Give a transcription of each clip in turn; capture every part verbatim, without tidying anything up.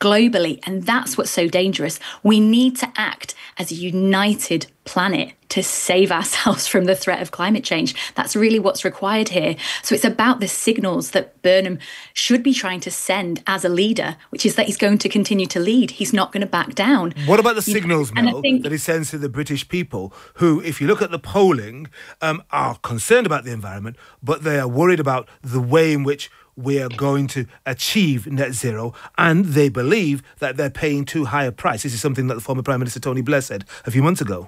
globally. And that's what's so dangerous. We need to act as a united planet to save ourselves from the threat of climate change. That's really what's required here. So it's about the signals that Burnham should be trying to send as a leader, which is that he's going to continue to lead. He's not going to back down. What about the signals, you know, Mel, think, that he sends to the British people who, if you look at the polling, um, are concerned about the environment, but they are worried about the way in which we are going to achieve net zero, and they believe that they're paying too high a price. This is something that the former Prime Minister Tony Blair said a few months ago.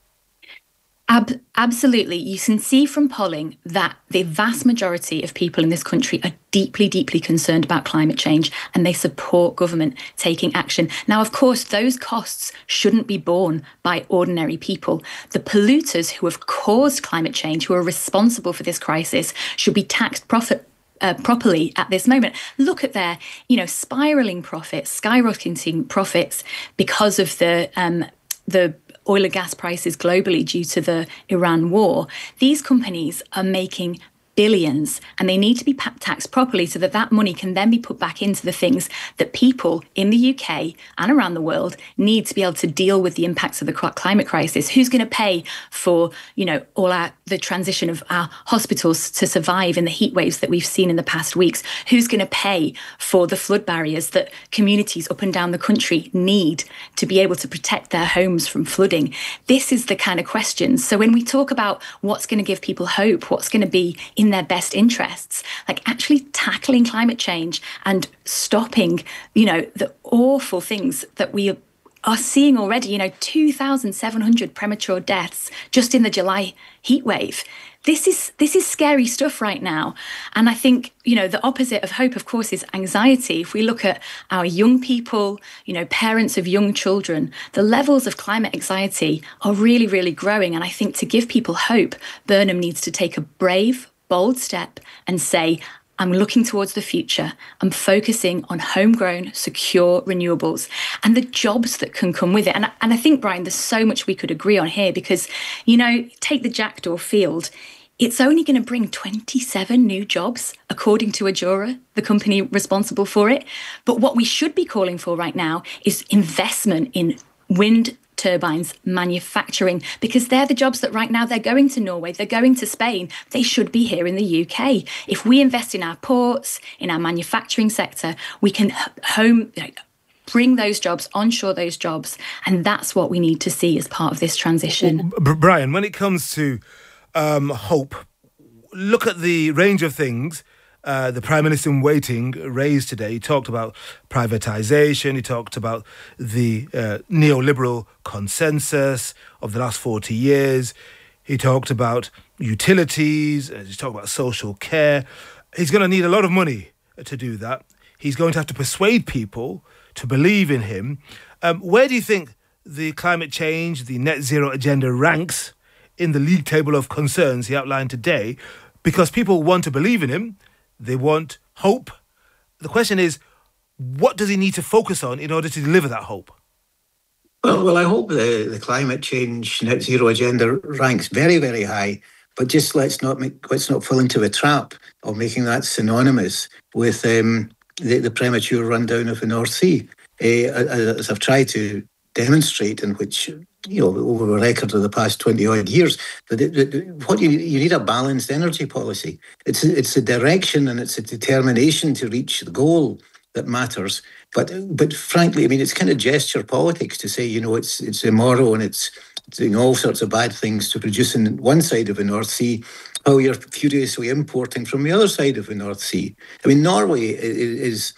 Ab- absolutely. You can see from polling that the vast majority of people in this country are deeply, deeply concerned about climate change, and they support government taking action. Now, of course, those costs shouldn't be borne by ordinary people. The polluters who have caused climate change, who are responsible for this crisis, should be taxed profit Uh, properly at this moment. Look at their, you know, spiraling profits, skyrocketing profits because of the um, the oil and gas prices globally due to the Iran war. These companies are making billions, and they need to be taxed properly so that that money can then be put back into the things that people in the U K and around the world need to be able to deal with the impacts of the climate crisis. Who's going to pay for, you know, all our the transition of our hospitals to survive in the heat waves that we've seen in the past weeks? Who's going to pay for the flood barriers that communities up and down the country need to be able to protect their homes from flooding? This is the kind of questions. So when we talk about what's going to give people hope, what's going to be in their best interests, like actually tackling climate change and stopping, you know, the awful things that we are seeing already, you know, two thousand seven hundred premature deaths just in the July heat wave. This is this is scary stuff right now. And I think, you know, the opposite of hope, of course, is anxiety. If we look at our young people, you know, parents of young children, the levels of climate anxiety are really, really growing. And I think to give people hope, Burnham needs to take a brave, bold step and say, I'm looking towards the future. I'm focusing on homegrown, secure renewables and the jobs that can come with it. And, and I think, Brian, there's so much we could agree on here because, you know, take the Jackdaw field. It's only going to bring twenty-seven new jobs, according to Ajura, the company responsible for it. But what we should be calling for right now is investment in wind turbines manufacturing, because they're the jobs that right now they're going to Norway, they're going to Spain. They should be here in the U K. If we invest in our ports, in our manufacturing sector, we can home bring those jobs, onshore those jobs, and that's what we need to see as part of this transition. Well, Brian, when it comes to um, hope, look at the range of things Uh, the Prime Minister in waiting raised today. He talked about privatisation. He talked about the uh, neoliberal consensus of the last forty years. He talked about utilities. He talked about social care. He's going to need a lot of money to do that. He's going to have to persuade people to believe in him. Um, where do you think the climate change, the net zero agenda ranks in the league table of concerns he outlined today? Because people want to believe in him. They want hope. The question is, what does he need to focus on in order to deliver that hope? Well, well, I hope the, the climate change net zero agenda ranks very, very high. But just let's not make, let's not fall into the trap of making that synonymous with um, the, the premature rundown of the North Sea. Uh, as I've tried to demonstrate, in which, you know, over a record of the past twenty odd years, that it, it, what you you need a balanced energy policy. It's it's a direction and it's a determination to reach the goal that matters. But but frankly, I mean, it's kind of gesture politics to say, you know, it's it's immoral and it's doing all sorts of bad things to produce in one side of the North Sea, while you're furiously importing from the other side of the North Sea. I mean, Norway is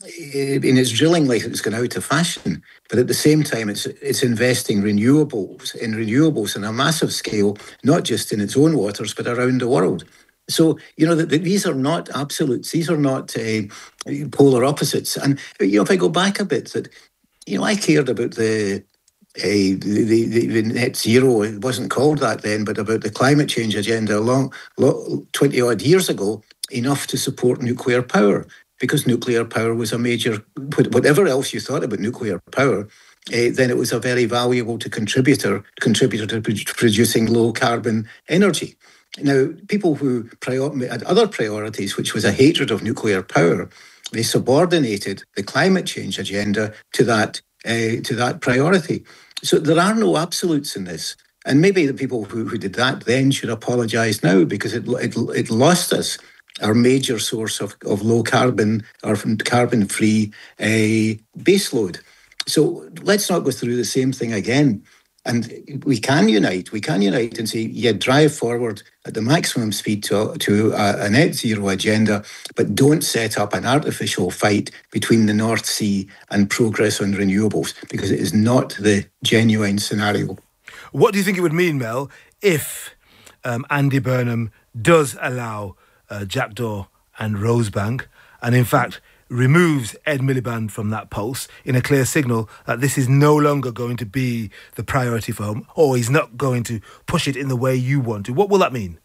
in its drilling like it's gone out of fashion, but at the same time, it's it's investing renewables in renewables on a massive scale, not just in its own waters, but around the world. So, you know, the, the, these are not absolutes. These are not uh, polar opposites. And, you know, if I go back a bit, that, you know, I cared about the, uh, the, the, the net zero, it wasn't called that then, but about the climate change agenda a long, long, twenty odd years ago, enough to support nuclear power. Because nuclear power was a major, whatever else you thought about nuclear power, uh, then it was a very valuable to contributor, contributor to producing low carbon energy. Now, people who prior- had other priorities, which was a hatred of nuclear power, they subordinated the climate change agenda to that uh, to that priority. So there are no absolutes in this. And maybe the people who, who did that then should apologise now, because it, it it lost us our major source of, of low carbon or carbon free uh, baseload. So let's not go through the same thing again. And we can unite. We can unite and say, yeah, drive forward at the maximum speed to, to a, a net zero agenda, but don't set up an artificial fight between the North Sea and progress on renewables, because it is not the genuine scenario. What do you think it would mean, Mel, if um, Andy Burnham does allow uh, Jackdaw and Rosebank, and in fact removes Ed Miliband from that post in a clear signal that this is no longer going to be the priority for him, or he's not going to push it in the way you want to? What will that mean?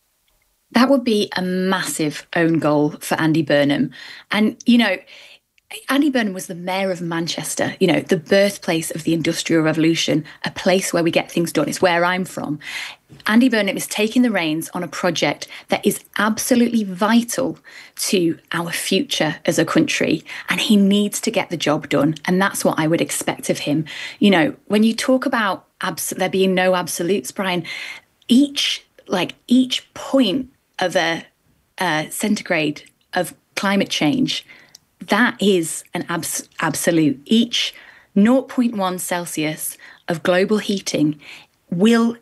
That would be a massive own goal for Andy Burnham. And, you know, Andy Burnham was the mayor of Manchester, you know, the birthplace of the Industrial Revolution, a place where we get things done. It's where I'm from. Andy Burnham is taking the reins on a project that is absolutely vital to our future as a country, and he needs to get the job done. And that's what I would expect of him. You know, when you talk about abs- there being no absolutes, Brian, each like each point of a uh, centigrade of climate change, that is an abs- absolute. Each zero point one Celsius of global heating will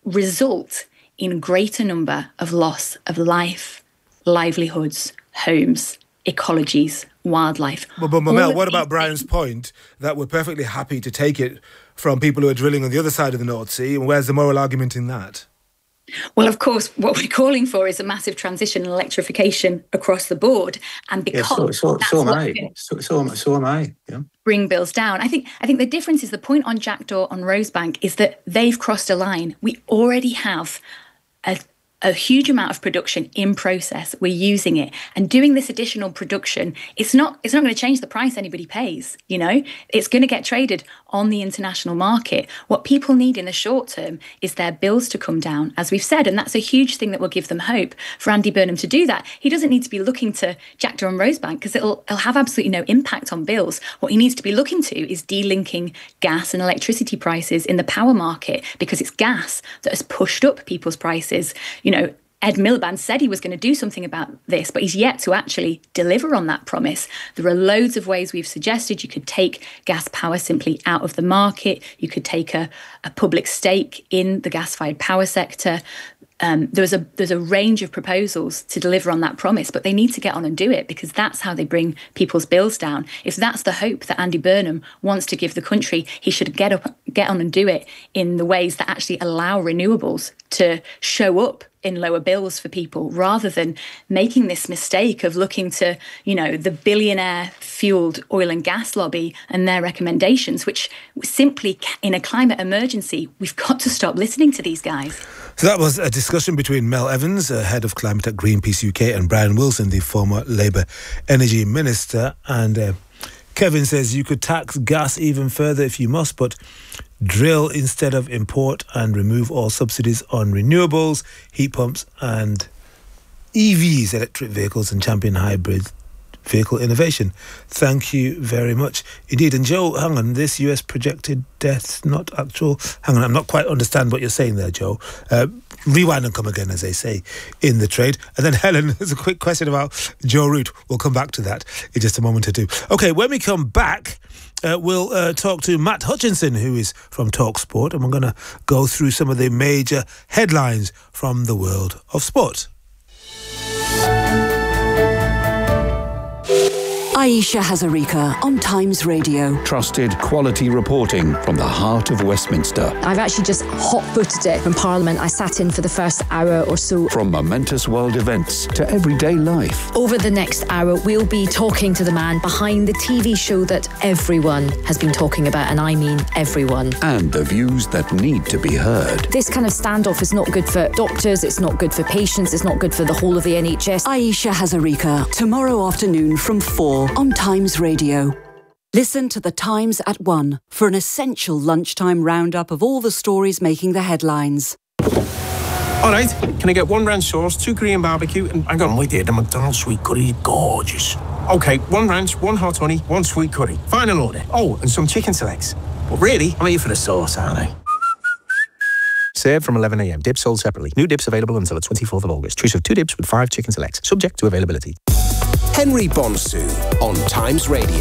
result in greater number of loss of life, livelihoods, homes, ecologies, wildlife. But, but Mel, what about Brian's point that we're perfectly happy to take it from people who are drilling on the other side of the North Sea? And where's the moral argument in that? Well, of course, what we're calling for is a massive transition and electrification across the board. And because yeah, so, so, that's so am what I. So, so, am, so am I. Yeah. Bring bills down. I think I think the difference is the point on Jackdaw, on Rosebank, is that they've crossed a line. We already have a a huge amount of production in process. We're using it, and doing this additional production, it's not it's not going to change the price anybody pays. You know, it's going to get traded on the international market. What people need in the short term is their bills to come down, as we've said, and that's a huge thing that will give them hope. For Andy Burnham to do that, he doesn't need to be looking to Jackdaw and Rosebank, because it'll it'll have absolutely no impact on bills. What he needs to be looking to is delinking gas and electricity prices in the power market, because it's gas that has pushed up people's prices. You know, Ed Miliband said he was going to do something about this, but he's yet to actually deliver on that promise. There are loads of ways we've suggested. You could take gas power simply out of the market. You could take a, a public stake in the gas-fired power sector. Um, there's a there's a range of proposals to deliver on that promise, but they need to get on and do it, because that's how they bring people's bills down. If that's the hope that Andy Burnham wants to give the country, he should get up, get on and do it in the ways that actually allow renewables to show up in lower bills for people, rather than making this mistake of looking to, you know, the billionaire-fueled oil and gas lobby and their recommendations, which simply, in a climate emergency, we've got to stop listening to these guys. So that was a discussion between Mel Evans, uh, head of climate at Greenpeace U K, and Brian Wilson, the former Labour Energy Minister. And uh, Kevin says you could tax gas even further if you must, but drill instead of import, and remove all subsidies on renewables, heat pumps and E Vs, electric vehicles, and champion hybrid vehicle innovation. Thank you very much indeed. And Joe, hang on, this U S projected deaths, not actual... Hang on, I'm not quite understand what you're saying there, Joe. Uh, rewind and come again, as they say in the trade. And then Helen, there's a quick question about Joe Root. We'll come back to that in just a moment or two. OK, when we come back, Uh, we'll uh, talk to Matt Hutchinson, who is from TalkSport, and we're going to go through some of the major headlines from the world of sport. Ayesha Hazarika on Times Radio. Trusted quality reporting from the heart of Westminster. I've actually just hot-footed it from Parliament. I sat in for the first hour or so. From momentous world events to everyday life. Over the next hour, we'll be talking to the man behind the T V show that everyone has been talking about, and I mean everyone. And the views that need to be heard. This kind of standoff is not good for doctors, it's not good for patients, it's not good for the whole of the N H S. Ayesha Hazarika, tomorrow afternoon from four on Times Radio. Listen to The Times at one for an essential lunchtime roundup of all the stories making the headlines. All right, can I get one ranch sauce, two Korean barbecue, and hang on, wait here, the McDonald's sweet curry, gorgeous. OK, one ranch, one hot honey, one sweet curry. Final order. Oh, and some chicken selects. But really, I'm here for the sauce, aren't I? Served from eleven a m. Dips sold separately. New dips available until the twenty-fourth of August. Choice of two dips with five chicken selects. Subject to availability. Henry Bonsu on Times Radio.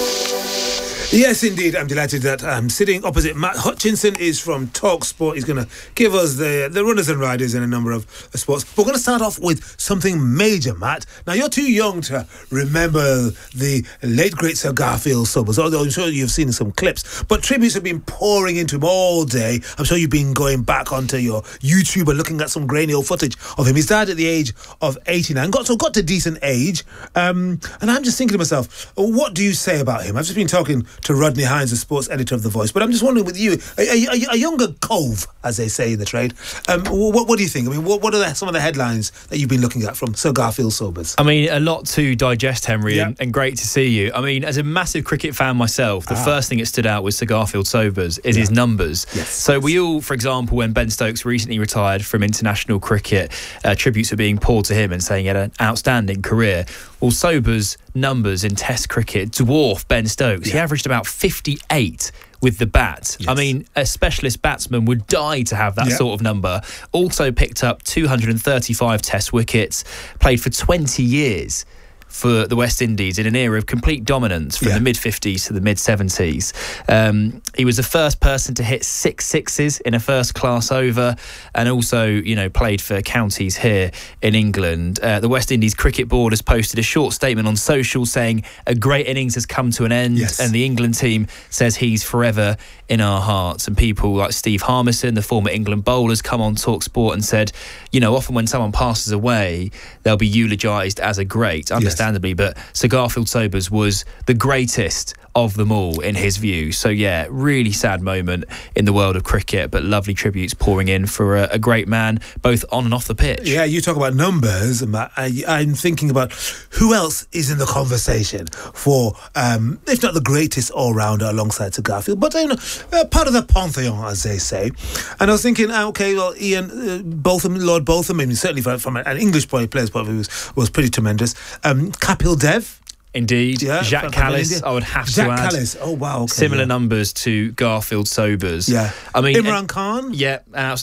Yes, indeed. I'm delighted that I'm sitting opposite Matt Hutchinson. Is from TalkSport. He's going to give us the the runners and riders in a number of uh, sports. We're going to start off with something major, Matt. Now, you're too young to remember the late, great Sir Garfield Sobers, although I'm sure you've seen some clips. But tributes have been pouring into him all day. I'm sure you've been going back onto your YouTube and looking at some grainy old footage of him. He's died at the age of eighty-nine, got so got to decent age. Um, and I'm just thinking to myself, what do you say about him? I've just been talking to Rodney Hines, the sports editor of The Voice. But I'm just wondering with you, a, a, a younger cove, as they say in the trade, um, what, what do you think? I mean, what, what are the, some of the headlines that you've been looking at from Sir Garfield Sobers? I mean, a lot to digest, Henry, yeah. and, and great to see you. I mean, as a massive cricket fan myself, the ah. first thing that stood out with Sir Garfield Sobers is yeah. his numbers. Yes. So we all, for example, when Ben Stokes recently retired from international cricket, uh, tributes were being poured to him and saying he had an outstanding career. Well, Sobers' numbers in Test cricket dwarf Ben Stokes. Yeah. He averaged about fifty-eight with the bat. Yes. I mean, a specialist batsman would die to have that yeah. sort of number. Also picked up two hundred thirty-five Test wickets, played for twenty years for the West Indies in an era of complete dominance from yeah. the mid-fifties to the mid-seventies. Um, he was the first person to hit six sixes in a first-class over, and also, you know, played for counties here in England. Uh, the West Indies Cricket Board has posted a short statement on social saying a great innings has come to an end, yes. and the England team says he's forever in our hearts. And people like Steve Harmison, the former England bowler, has come on TalkSport and said, you know, often when someone passes away, they'll be eulogised as a great, understandably, yes. but Sir Garfield Sobers was the greatest of them all in his view. So yeah, really sad moment in the world of cricket, but lovely tributes pouring in for a, a great man, both on and off the pitch. Yeah, you talk about numbers, Matt. I, I'm thinking about who else is in the conversation for, um, if not the greatest all-rounder alongside Sir Garfield, but you know, uh, part of the pantheon, as they say. And I was thinking, okay, well, Ian uh, Botham, Lord Botham, I mean, certainly from, from an English player's point of view, was, was pretty tremendous. Um, Kapil Dev. Indeed. Yeah, Jacques Kallis, I would have Jacques to add. Kallis. Oh, wow. Okay, Similar yeah. numbers to Garfield Sobers. Yeah. I mean, Imran Khan. Yeah.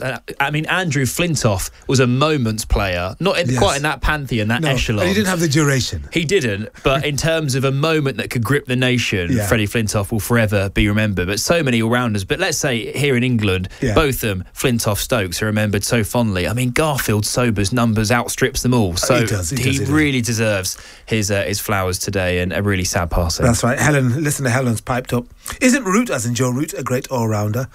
I mean, Andrew Flintoff was a moments player. Not in, yes. quite in that pantheon, that no, echelon. And he didn't have the duration. He didn't. But in terms of a moment that could grip the nation, yeah. Freddie Flintoff will forever be remembered. But so many all-rounders. But let's say here in England, yeah. both them, Flintoff, Stokes, are remembered so fondly. I mean, Garfield Sobers' numbers outstrips them all. So he, does, he, he, does, he really does. deserves his uh, his flowers today, and a really sad passing. That's right. Helen, listen to Helen's piped up. Isn't Root, as in Joe Root, a great all-rounder?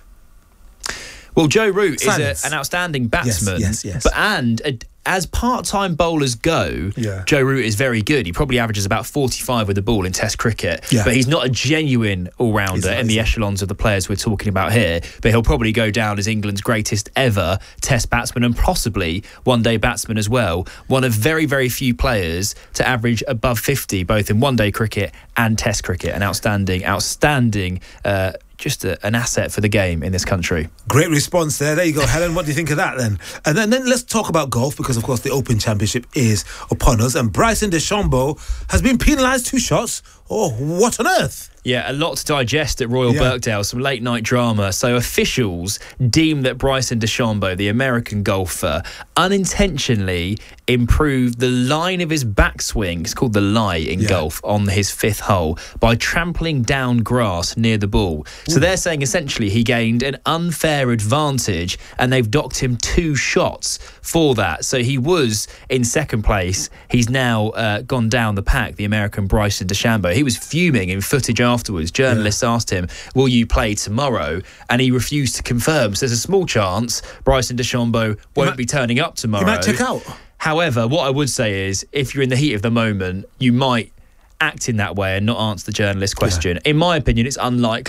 Well, Joe Root Silence. is a, an outstanding batsman. Yes, yes, yes. But, and a, as part-time bowlers go, yeah. Joe Root is very good. He probably averages about forty-five with the ball in Test cricket. Yeah. But he's not a genuine all-rounder in the echelons of the players we're talking about here. But he'll probably go down as England's greatest ever Test batsman, and possibly one-day batsman as well. One of very, very few players to average above fifty, both in one-day cricket and Test cricket. An outstanding, outstanding... Uh, just a, an asset for the game in this country. Great response there. There you go, Helen. What do you think of that then? And then, then let's talk about golf, because of course the Open Championship is upon us, and Bryson DeChambeau has been penalised two shots. Oh, what on earth? Yeah, a lot to digest at Royal yeah. Birkdale, some late night drama. So officials deem that Bryson DeChambeau, the American golfer, unintentionally improved the line of his backswing, it's called the lie in yeah. golf, on his fifth hole by trampling down grass near the ball. Ooh. So they're saying essentially he gained an unfair advantage, and they've docked him two shots for that. So he was in second place. He's now uh, gone down the pack, the American Bryson DeChambeau. He was fuming in footage afterwards. Journalists yeah. asked him, will you play tomorrow? And he refused to confirm. So there's a small chance Bryson DeChambeau won't might, be turning up tomorrow. He might check out. However, what I would say is, if you're in the heat of the moment, you might act in that way and not answer the journalist question. Yeah. In my opinion, it's unlikely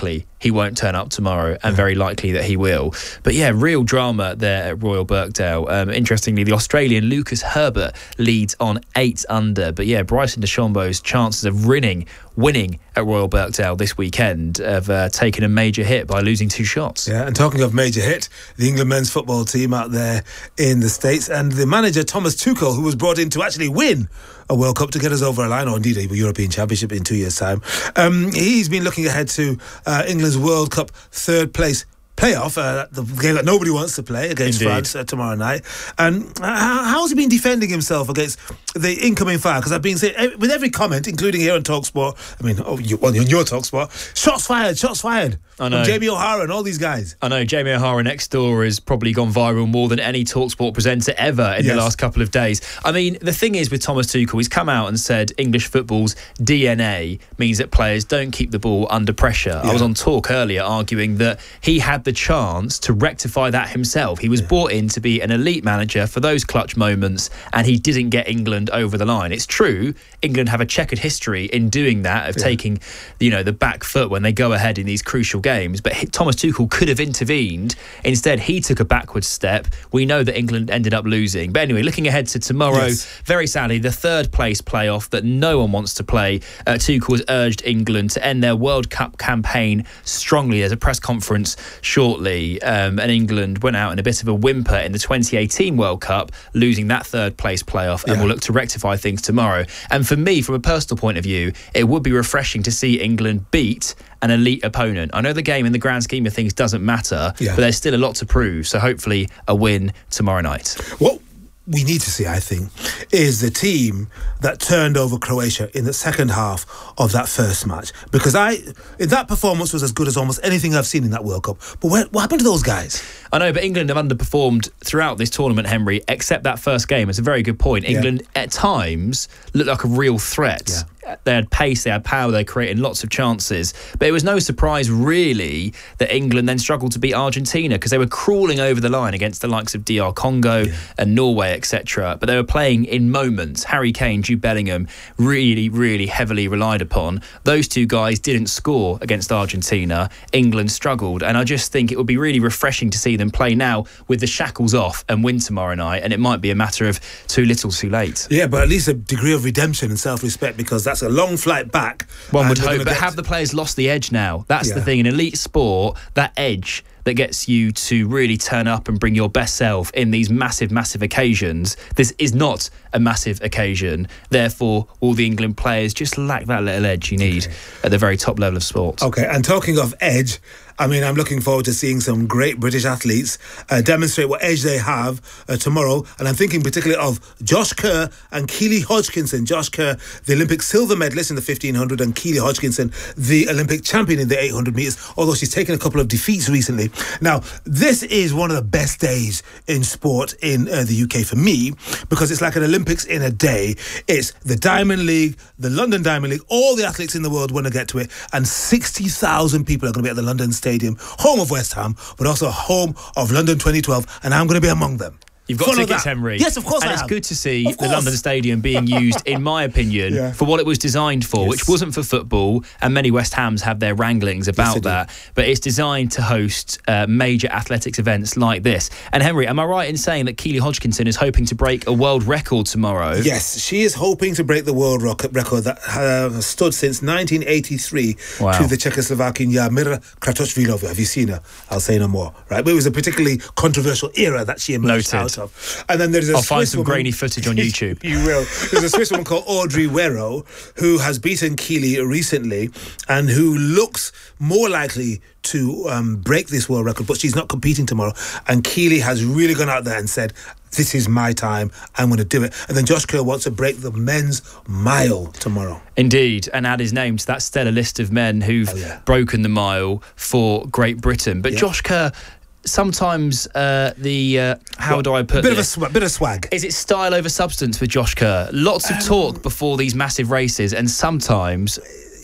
he won't turn up tomorrow, and very likely that he will. But yeah, real drama there at Royal Birkdale. Um, interestingly, the Australian Lucas Herbert leads on eight under. But yeah, Bryson DeChambeau's chances of winning winning at Royal Birkdale this weekend have uh, taken a major hit by losing two shots. Yeah, and talking of major hit, the England men's football team out there in the States, and the manager Thomas Tuchel, who was brought in to actually win a World Cup to get us over a line, or indeed a European Championship in two years' time. Um, he's been looking ahead to uh, England's World Cup third place playoff, uh, the game that nobody wants to play against Indeed. France uh, tomorrow night. And uh, how has he been defending himself against the incoming fire? Because I've been saying, with every comment, including here on TalkSport, I mean, oh, you, on your TalkSport, shots fired, shots fired. I know. From Jamie O'Hara and all these guys. I know, Jamie O'Hara next door has probably gone viral more than any TalkSport presenter ever in yes. the last couple of days. I mean, the thing is with Thomas Tuchel, he's come out and said English football's D N A means that players don't keep the ball under pressure. Yeah. I was on Talk earlier arguing that he had the chance to rectify that himself. He was yeah. brought in to be an elite manager for those clutch moments, and he didn't get England over the line. It's true, England have a checkered history in doing that, of yeah. taking, you know, the back foot when they go ahead in these crucial games. But Thomas Tuchel could have intervened. Instead, he took a backwards step. We know that England ended up losing. But anyway, looking ahead to tomorrow, yes. very sadly, the third place playoff that no one wants to play. Uh, Tuchel has urged England to end their World Cup campaign strongly. There's a press conference shortly, um, and England went out in a bit of a whimper in the twenty eighteen World Cup, losing that third place playoff, and yeah. will look to rectify things tomorrow. And for me, from a personal point of view, it would be refreshing to see England beat an elite opponent. I know the game in the grand scheme of things doesn't matter, yeah. but there's still a lot to prove. So hopefully a win tomorrow night. What we need to see, I think, is the team that turned over Croatia in the second half of that first match. Because I, that performance was as good as almost anything I've seen in that World Cup. But where, what happened to those guys? I know, but England have underperformed throughout this tournament, Henry, except that first game. It's a very good point. England, yeah. at times, looked like a real threat. Yeah. They had pace, they had power, they created lots of chances. But it was no surprise, really, that England then struggled to beat Argentina, because they were crawling over the line against the likes of D R Congo yeah. and Norway, et cetera. But they were playing in moments. Harry Kane, Jude Bellingham, really, really heavily relied upon. Those two guys didn't score against Argentina. England struggled. And I just think it would be really refreshing to see them play now with the shackles off and win tomorrow night. And it might be a matter of too little, too late. Yeah, but at least a degree of redemption and self-respect, because that's a long flight back. One would hope, but get... have the players lost the edge now? That's yeah. the thing. In elite sport, that edge that gets you to really turn up and bring your best self in these massive, massive occasions. This is not a massive occasion. Therefore, all the England players just lack that little edge you need okay. at the very top level of sport. Okay, and talking of edge, I mean, I'm looking forward to seeing some great British athletes uh, demonstrate what edge they have uh, tomorrow. And I'm thinking particularly of Josh Kerr and Keely Hodgkinson. Josh Kerr, the Olympic silver medalist in the fifteen hundred, and Keely Hodgkinson, the Olympic champion in the eight hundred metres, although she's taken a couple of defeats recently. Now, this is one of the best days in sport in uh, the U K for me, because it's like an Olympics in a day. It's the Diamond League, the London Diamond League, all the athletes in the world want to get to it, and sixty thousand people are going to be at the London Stadium, home of West Ham, but also home of London twenty twelve, and I'm going to be among them. You've got Follow tickets, that. Henry. Yes, of course and I it's have. good to see the London Stadium being used, in my opinion, yeah. for what it was designed for, yes. which wasn't for football, and many West Hams have their wranglings about yes, that, but it's designed to host uh, major athletics events like this. And Henry, am I right in saying that Keely Hodgkinson is hoping to break a world record tomorrow? Yes, she is hoping to break the world record that uh, stood since nineteen eighty-three wow. to the Czechoslovakian Jarmila Kratochvílová. Have you seen her? I'll say no more. Right, but it was a particularly controversial era that she emerged Noted. out of. And then there's a I'll Swiss find some woman, grainy footage on YouTube. You will. There's a Swiss woman called Audrey Werro who has beaten Keely recently, and who looks more likely to um, break this world record, but she's not competing tomorrow. And Keely has really gone out there and said, this is my time, I'm going to do it. And then Josh Kerr wants to break the men's mile tomorrow. Indeed, and add his name to that stellar list of men who've oh, yeah. broken the mile for Great Britain. But yeah. Josh Kerr, sometimes uh, the uh, how well, do I put bit this? of a sw- bit of swag. Is it style over substance with Josh Kerr? Lots of um, talk before these massive races, and sometimes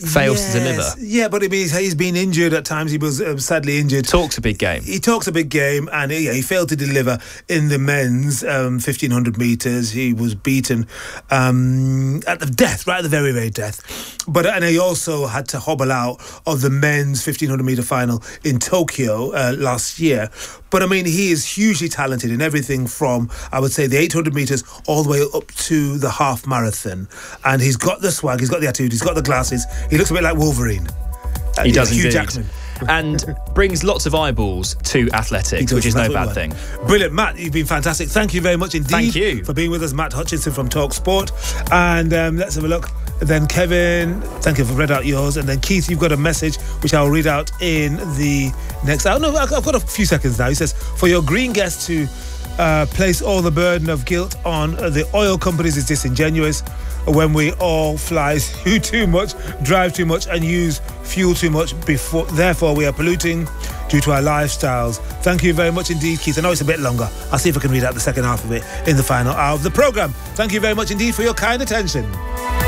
fails yes. to deliver. Yeah, but I mean, he's been injured at times. He was um, sadly injured. Talks a big game. He talks a big game, and he, he failed to deliver in the men's um, fifteen hundred metres. He was beaten um, at the death, right at the very, very death. But and he also had to hobble out of the men's fifteen hundred metre final in Tokyo uh, last year. But I mean, he is hugely talented in everything from, I would say, the eight hundred metres all the way up to the half marathon. And he's got the swag, he's got the attitude, he's got the glasses. He looks a bit like Wolverine. He uh, does Hugh indeed. Jackman. And brings lots of eyeballs to athletics, which is no bad thing. Brilliant, Matt. You've been fantastic. Thank you very much indeed. Thank you for being with us, Matt Hutchinson from Talk Sport. And um, let's have a look. Then Kevin, thank you for read out yours. And then Keith, you've got a message which I'll read out in the next hour. No, I've got a few seconds now. He says, for your green guests to uh, place all the burden of guilt on the oil companies is disingenuous when we all fly too much, drive too much and use fuel too much. Before, therefore, we are polluting due to our lifestyles. Thank you very much indeed, Keith. I know it's a bit longer. I'll see if I can read out the second half of it in the final hour of the programme. Thank you very much indeed for your kind attention.